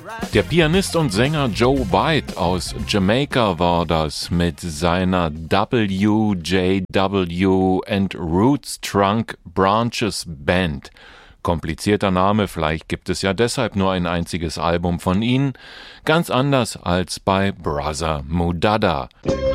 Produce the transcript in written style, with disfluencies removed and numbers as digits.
Der Pianist und Sänger Joe White aus Jamaika war das mit seiner WJW and Roots Trunk Branches Band. Komplizierter Name, vielleicht gibt es ja deshalb nur ein einziges Album von ihnen, ganz anders als bei Brother Mudada.